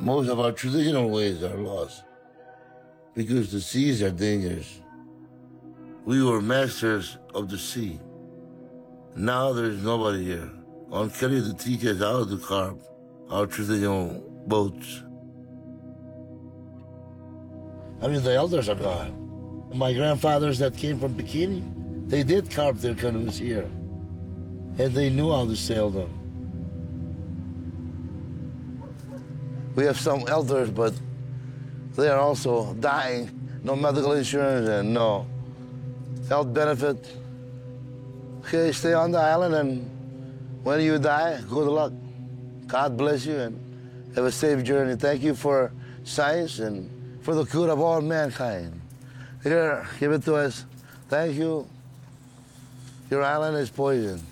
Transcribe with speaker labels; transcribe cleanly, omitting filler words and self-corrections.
Speaker 1: Most of our traditional ways are lost because the seas are dangerous. We were masters of the sea. Now there's nobody here on Kelly to teach us how to carve our traditional boats. I mean, the elders are gone. My grandfathers that came from Bikini, they did carve their canoes here. And they knew how to sail them. We have some elders, but they are also dying. No medical insurance and no health benefit. Okay, stay on the island, and when you die, good luck. God bless you and have a safe journey. Thank you for science and for the good of all mankind. Here, give it to us. Thank you. Your island is poisoned.